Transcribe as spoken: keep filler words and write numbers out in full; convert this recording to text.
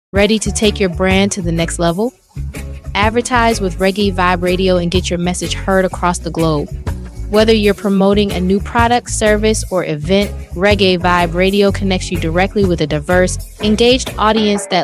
Ready to take your brand to the next level? Advertise with Reggae Vibe Radio and get your message heard across the globe. Whether you're promoting a new product, service, or event, Reggae Vibe Radio connects you directly with a diverse, engaged audience that